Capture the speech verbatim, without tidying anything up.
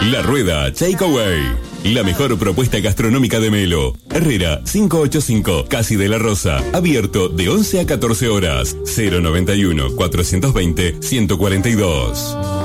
La Rueda Takeaway. La mejor propuesta gastronómica de Melo. Herrera quinientos ochenta y cinco, Casi de la Rosa. Abierto de once a catorce horas. cero noventa y uno, cuatrocientos veinte, ciento cuarenta y dos.